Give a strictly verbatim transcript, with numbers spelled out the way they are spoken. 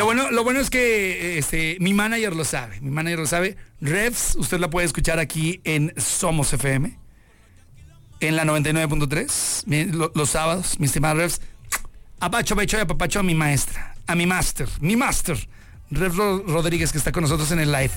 bueno, lo bueno es que este, mi manager lo sabe. Mi manager lo sabe. Revs, usted la puede escuchar aquí en Somos F M. En la noventa y nueve punto tres. Los sábados, mi estimada Revs. Apacho, pecho y apapacho a mi maestra. A mi máster. Mi máster. Revs Rodríguez, que está con nosotros en el live.